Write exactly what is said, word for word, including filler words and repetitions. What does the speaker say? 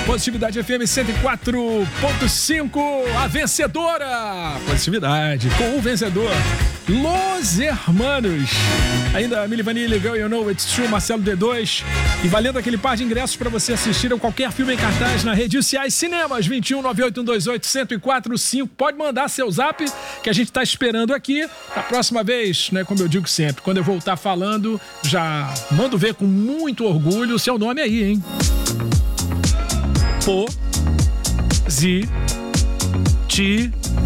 Positividade F M cento e quatro ponto cinco, a vencedora. Positividade com o vencedor, Los Hermanos. Ainda Milli Vanilli, Girl You Know It's True, Marcelo D dois. E valendo aquele par de ingressos para você assistir a qualquer filme em cartaz na rede U C I Cinemas, vinte e um, nove oito um dois oito, um zero quatro cinco. Pode mandar seu zap que a gente está esperando aqui. Da próxima vez, né, como eu digo sempre, quando eu voltar falando, já mando ver com muito orgulho o seu nome aí, hein? Po, zi, ti,